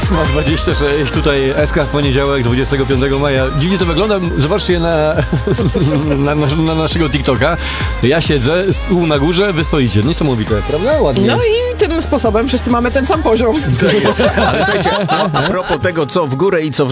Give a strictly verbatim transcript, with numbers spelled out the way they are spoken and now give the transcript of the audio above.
ósma dwadzieścia sześć, tutaj S K w poniedziałek, dwudziestego piątego maja. Dziwnie to wygląda, zobaczcie na, na, na, na naszego TikToka. Ja siedzę, tu na górze, wy stoicie. Niesamowite, prawda? Ładnie. No i tym sposobem wszyscy mamy ten sam poziom. Ale słuchajcie, a, a propos tego, co w górę i co w